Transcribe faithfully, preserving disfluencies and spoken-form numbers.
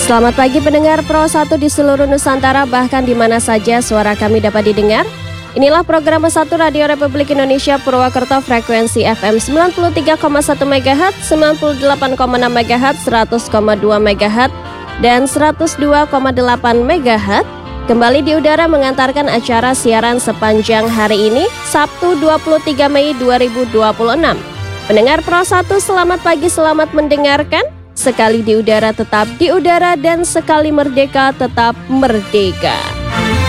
Selamat pagi pendengar Pro satu di seluruh Nusantara, bahkan di mana saja suara kami dapat didengar. Inilah program satu Radio Republik Indonesia Purwakarta, frekuensi F M sembilan puluh tiga koma satu megahertz, sembilan puluh delapan koma enam megahertz, seratus koma dua megahertz, dan seratus dua koma delapan megahertz. Kembali di udara mengantarkan acara siaran sepanjang hari ini, Sabtu dua puluh tiga Mei dua ribu dua puluh enam. Pendengar Pro satu, selamat pagi, selamat mendengarkan. Sekali di udara tetap di udara, dan sekali merdeka tetap merdeka.